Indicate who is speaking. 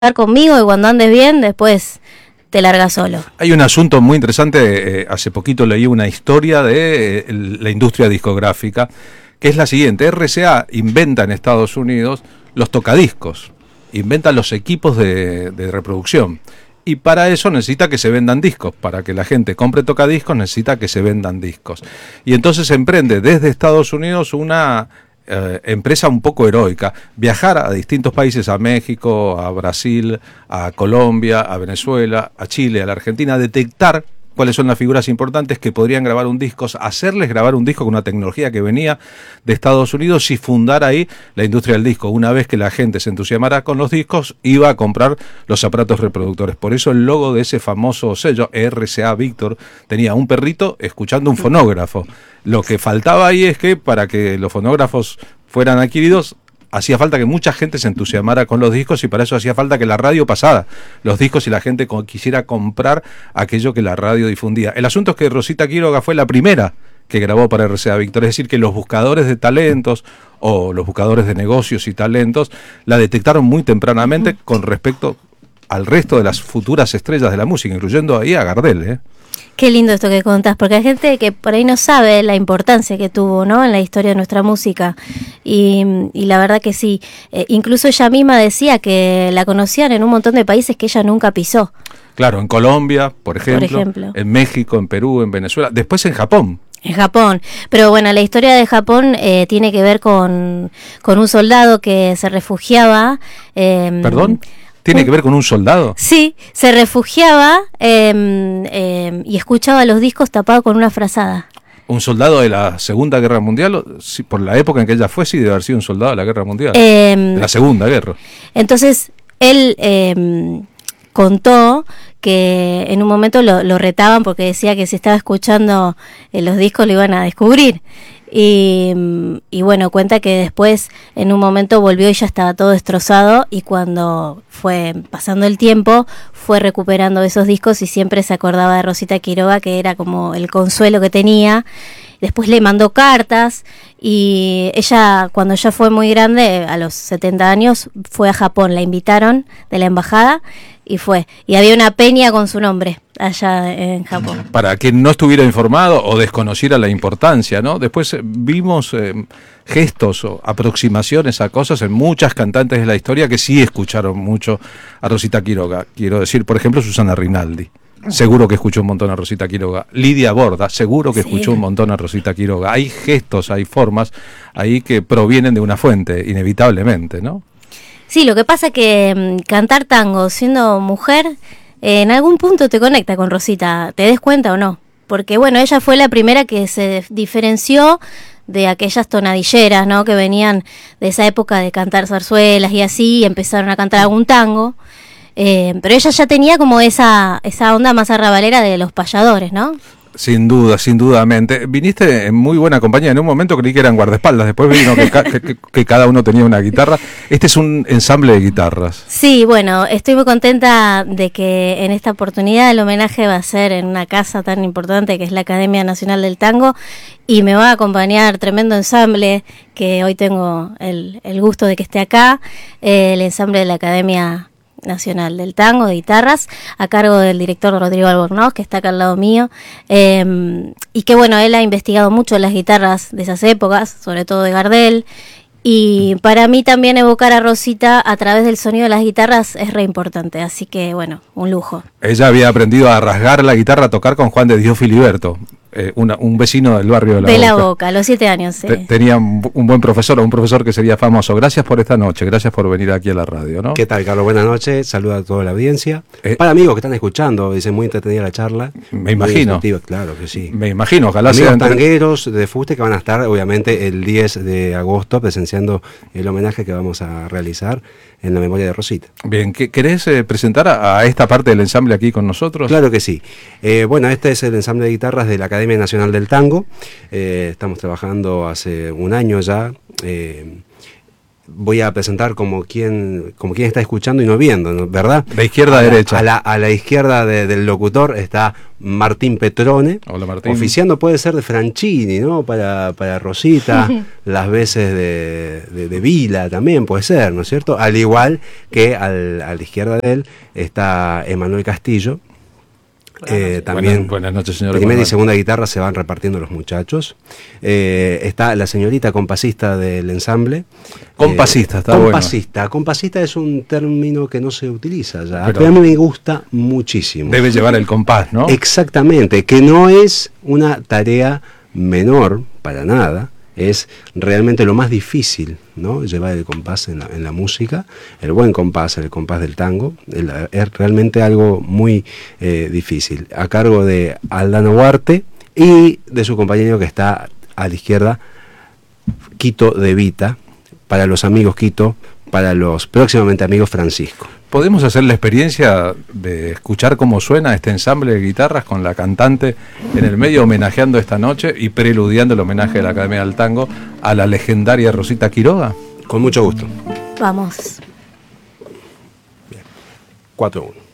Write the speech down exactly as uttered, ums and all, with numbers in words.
Speaker 1: estar conmigo y cuando andes bien, después te largas solo.
Speaker 2: Hay un asunto muy interesante, eh, hace poquito leí una historia de eh, la industria discográfica, que es la siguiente. R C A inventa en Estados Unidos los tocadiscos, inventa los equipos de, de reproducción, y para eso necesita que se vendan discos. Para que la gente compre tocadiscos necesita que se vendan discos. Y entonces emprende desde Estados Unidos una Eh, empresa un poco heroica, viajar a distintos países, a México, a Brasil, a Colombia, a Venezuela, a Chile, a la Argentina, detectar cuáles son las figuras importantes que podrían grabar un disco, hacerles grabar un disco con una tecnología que venía de Estados Unidos y fundar ahí la industria del disco. Una vez que la gente se entusiasmara con los discos, iba a comprar los aparatos reproductores. Por eso el logo de ese famoso sello, R C A Víctor, tenía un perrito escuchando un fonógrafo. Lo que faltaba ahí es que para que los fonógrafos fueran adquiridos, hacía falta que mucha gente se entusiasmara con los discos, y para eso hacía falta que la radio pasara los discos y la gente quisiera comprar aquello que la radio difundía. El asunto es que Rosita Quiroga fue la primera que grabó para R C A Víctor, es decir, que los buscadores de talentos o los buscadores de negocios y talentos la detectaron muy tempranamente con respecto al resto de las futuras estrellas de la música, incluyendo ahí a Gardel, ¿eh?
Speaker 1: Qué lindo esto que contás, porque hay gente que por ahí no sabe la importancia que tuvo, ¿no?, en la historia de nuestra música, y, y la verdad que sí. Eh, incluso ella misma decía que la conocían en un montón de países que ella nunca pisó.
Speaker 2: Claro, en Colombia, por ejemplo,
Speaker 1: por ejemplo,
Speaker 2: en México, en Perú, en Venezuela, después en Japón.
Speaker 1: En Japón, pero bueno, la historia de Japón eh, tiene que ver con, con un soldado que se refugiaba. Eh,
Speaker 2: ¿Perdón? ¿Tiene que ver con un soldado?
Speaker 1: Sí, se refugiaba eh, eh, y escuchaba los discos tapado con una frazada.
Speaker 2: ¿Un soldado de la Segunda Guerra Mundial? Sí, por la época en que ella fue, sí debe haber sido un soldado de la Guerra Mundial.
Speaker 1: Eh,
Speaker 2: de la Segunda Guerra.
Speaker 1: Entonces, él eh, contó que en un momento lo, lo retaban porque decía que si estaba escuchando eh, los discos lo iban a descubrir. Y, y bueno, cuenta que después en un momento volvió y ya estaba todo destrozado, y cuando fue pasando el tiempo fue recuperando esos discos y siempre se acordaba de Rosita Quiroga, que era como el consuelo que tenía. Después le mandó cartas, y ella, cuando ya fue muy grande, a los setenta años, fue a Japón, la invitaron de la embajada y fue, y había una peña con su nombre allá en Japón.
Speaker 2: Para quien no estuviera informado o desconociera la importancia, ¿no? Después eh, vimos eh, gestos o aproximaciones a cosas en muchas cantantes de la historia que sí escucharon mucho a Rosita Quiroga. Quiero decir, por ejemplo, Susana Rinaldi. Seguro que escuchó un montón a Rosita Quiroga. Lidia Borda, seguro que sí escuchó un montón a Rosita Quiroga. Hay gestos, hay formas ahí que provienen de una fuente, inevitablemente, ¿no?
Speaker 1: Sí, lo que pasa es que um, cantar tango siendo mujer, eh, en algún punto te conecta con Rosita, ¿te des cuenta o no? Porque bueno, ella fue la primera que se diferenció de aquellas tonadilleras, ¿no?, que venían de esa época de cantar zarzuelas y así, y empezaron a cantar algún tango. Eh, pero ella ya tenía como esa esa onda más arrabalera de los payadores, ¿no?
Speaker 2: Sin duda, sin dudamente. Viniste en muy buena compañía. En un momento creí que eran guardaespaldas, después vino que, ca- que, que cada uno tenía una guitarra. Este es un ensamble de guitarras.
Speaker 1: Sí, bueno, estoy muy contenta de que en esta oportunidad el homenaje va a ser en una casa tan importante que es la Academia Nacional del Tango, y me va a acompañar tremendo ensamble que hoy tengo el, el gusto de que esté acá, eh, el ensamble de la Academia Nacional del Tango de guitarras, a cargo del director Rodrigo Albornoz, que está acá al lado mío, eh, y que bueno, él ha investigado mucho las guitarras de esas épocas, sobre todo de Gardel, y para mí también evocar a Rosita a través del sonido de las guitarras es re importante, así que bueno, un lujo.
Speaker 2: Ella había aprendido a rasgar la guitarra, a tocar con Juan de Dios Filiberto, eh, una, un vecino del barrio de La
Speaker 1: de
Speaker 2: Boca.
Speaker 1: La Boca, a los siete años. Sí.
Speaker 2: Te, tenía un, un buen profesor, un profesor que sería famoso. Gracias por esta noche, gracias por venir aquí a la radio, ¿no?
Speaker 3: ¿Qué tal, Carlos? Buenas noches, saluda a toda la audiencia.
Speaker 2: Eh,
Speaker 3: Para amigos que están escuchando, dice muy entretenida la charla.
Speaker 2: Me imagino.
Speaker 3: Claro que sí.
Speaker 2: Me imagino, ojalá
Speaker 3: amigos
Speaker 2: sean
Speaker 3: tangueros de Fuste que van a estar, obviamente, el diez de agosto presenciando el homenaje que vamos a realizar en la memoria de Rosita.
Speaker 2: Bien, ¿querés eh, presentar a, a esta parte del ensamble aquí con nosotros?
Speaker 3: Claro que sí. Eh, bueno, este es el ensamble de guitarras de la Academia Nacional del Tango. Eh, estamos trabajando hace un año ya. Eh, voy a presentar como quien, como quien está escuchando y no viendo, ¿no? ¿Verdad?
Speaker 2: De izquierda a,
Speaker 3: a
Speaker 2: derecha.
Speaker 3: La, a, la, a la izquierda de, del locutor está Martín Petrone.
Speaker 2: Hola, Martín.
Speaker 3: Oficiando puede ser de Franchini, ¿no? Para, para Rosita, las veces de, de, de Vila también puede ser, ¿no es cierto? Al igual que al, a la izquierda de él está Emanuel Castillo. Eh, también
Speaker 2: buenas, buenas noches, señor.
Speaker 3: Primera y segunda guitarra se van repartiendo los muchachos. Eh, está la señorita compasista del ensamble.
Speaker 2: Compasista, eh, está
Speaker 3: compasista. Bueno. Compasista es un término que no se utiliza ya, pero, pero a mí me gusta muchísimo.
Speaker 2: Debe llevar el compás, ¿no?
Speaker 3: Exactamente, que no es una tarea menor para nada. Es realmente lo más difícil, ¿no? Llevar el compás en la, en la música, el buen compás, el compás del tango, el, es realmente algo muy eh, difícil. A cargo de Aldano Huarte y de su compañero que está a la izquierda, Quito de Vita, para los amigos Quito, para los próximamente amigos Francisco.
Speaker 2: ¿Podemos hacer la experiencia de escuchar cómo suena este ensamble de guitarras con la cantante en el medio homenajeando esta noche y preludiando el homenaje de la Academia del Tango a la legendaria Rosita Quiroga?
Speaker 3: Con mucho gusto.
Speaker 1: Vamos.
Speaker 3: Bien. cuatro uno.